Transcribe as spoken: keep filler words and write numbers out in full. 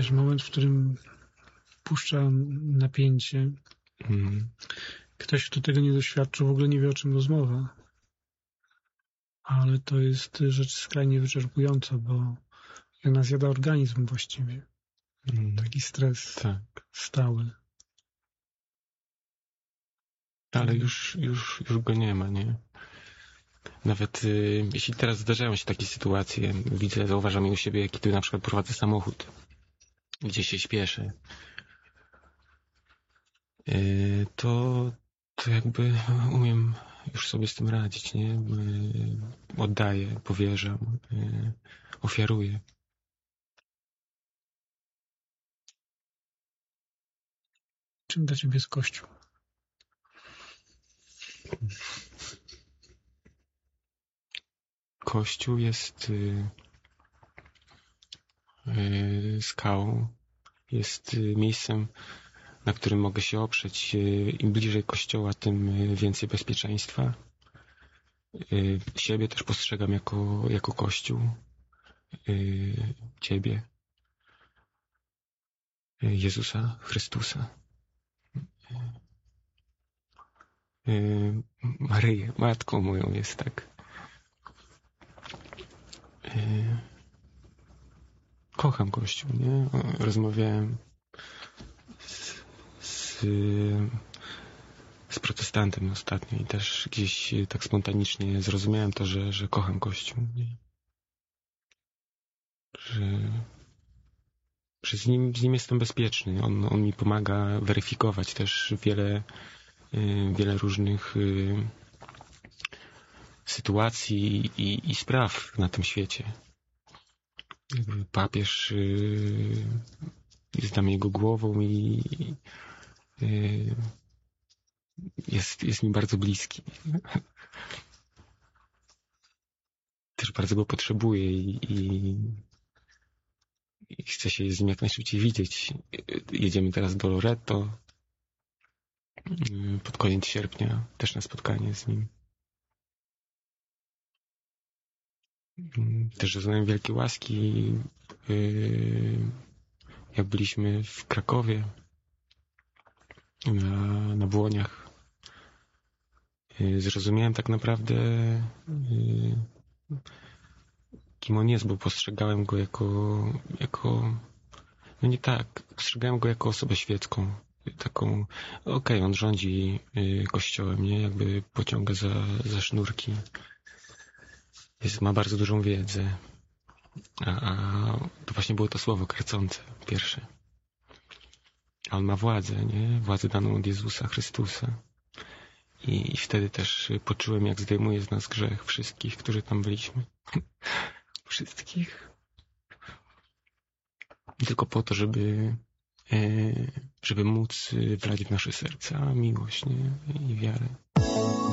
wiesz, moment, w którym puszcza napięcie. Mm. Ktoś, kto tego nie doświadczył, w ogóle nie wie, o czym rozmowa. Ale to jest rzecz skrajnie wyczerpująca, bo ona zjada organizm właściwie. Mm. Taki stres Tak. stały. Ale już, już, już go nie ma, nie? Nawet y, jeśli teraz zdarzają się takie sytuacje, widzę, zauważam je u siebie, kiedy na przykład prowadzę samochód, gdzie się śpieszę, y, to, to jakby umiem już sobie z tym radzić, nie? Y, oddaję, powierzam, y, ofiaruję. Czym dla ciebie jest Kościół? Kościół jest y, y, skałą, jest y, miejscem, na którym mogę się oprzeć. Y, Im bliżej Kościoła, tym y, więcej bezpieczeństwa. Y, siebie też postrzegam jako, jako Kościół. Y, Ciebie. Y, Jezusa Chrystusa. Y, Maryję, matką moją jest, tak. Y, Kocham Kościół, nie? Rozmawiałem z, z, z protestantem ostatnio i też gdzieś tak spontanicznie zrozumiałem to, że, że kocham Kościół, nie? Że, że z nim, z nim jestem bezpieczny. On, on mi pomaga weryfikować też wiele, wiele różnych sytuacji i, i spraw na tym świecie. Papież jest dla mnie jego głową i jest, jest mi bardzo bliski. Też bardzo go potrzebuję i, i, i chcę się z nim jak najszybciej widzieć. Jedziemy teraz do Loreto pod koniec sierpnia, też na spotkanie z nim. Też doznałem wielkiej łaski, jak byliśmy w Krakowie na, na Błoniach. Zrozumiałem tak naprawdę, kim on jest, bo postrzegałem go jako, jako no nie tak, postrzegałem go jako osobę świecką, taką, okej, okay, on rządzi kościołem, nie, jakby pociąga za, za sznurki, jest, ma bardzo dużą wiedzę, a, a to właśnie było to słowo karcące, pierwsze. A on ma władzę, nie, władzę daną od Jezusa Chrystusa. I, I wtedy też poczułem, jak zdejmuje z nas grzech wszystkich, którzy tam byliśmy. Wszystkich. Tylko po to, żeby, e, żeby móc wlać w nasze serca miłość, nie? I wiarę.